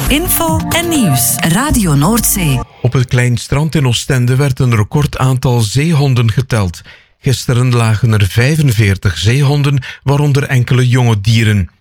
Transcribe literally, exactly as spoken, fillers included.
Info en nieuws. Radio Noordzee. Op het klein strand in Oostende werd een recordaantal zeehonden geteld. Gisteren lagen er vijfenveertig zeehonden, waaronder enkele jonge dieren.